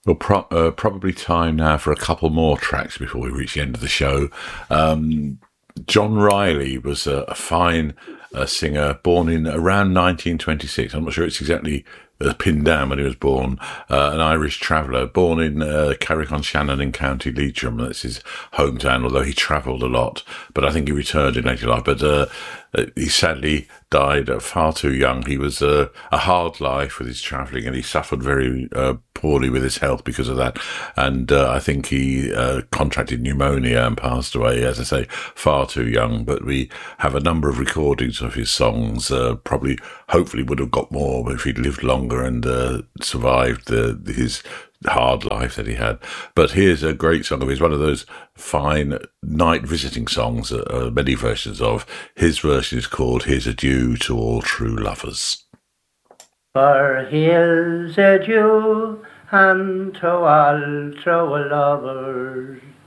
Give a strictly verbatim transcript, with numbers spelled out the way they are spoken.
Well, pro- uh, probably time now for a couple more tracks before we reach the end of the show. Um, John Riley was a, a fine uh, singer born in around nineteen twenty-six. I'm not sure it's exactly uh, pinned down when he was born. Uh, an Irish traveller, born in uh, Carrick-on-Shannon in County Leitrim. That's his hometown, although he travelled a lot. But I think he returned in later life. But uh, uh, he sadly died uh, far too young. He was uh, a hard life with his travelling, and he suffered very uh, poorly with his health because of that. And uh, I think he uh, contracted pneumonia and passed away, as I say, far too young. But we have a number of recordings of his songs. Uh, probably, hopefully, would have got more if he'd lived longer and uh, survived the, his hard life that he had. But here's a great song of his, one of those fine night visiting songs that uh, many versions of. His version is called Here's a Dew to All True Lovers. For here's a dew unto all true lovers,